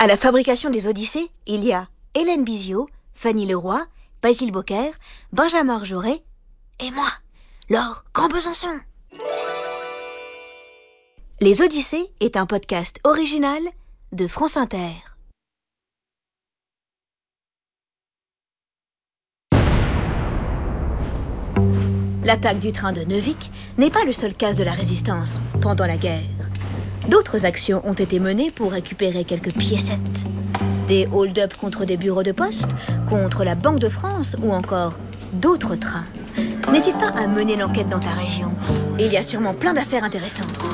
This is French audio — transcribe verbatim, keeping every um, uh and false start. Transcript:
À la fabrication des Odyssées, il y a Hélène Biziot, Fanny Leroy, Basile Bocquer, Benjamin Orgeray et moi, Laure Grand-Besançon. Les Odyssées est un podcast original de France Inter. L'attaque du train de Neuvic n'est pas le seul cas de la résistance pendant la guerre. D'autres actions ont été menées pour récupérer quelques piécettes. Des hold-up contre des bureaux de poste, contre la Banque de France ou encore d'autres trains. N'hésite pas à mener l'enquête dans ta région. Il y a sûrement plein d'affaires intéressantes.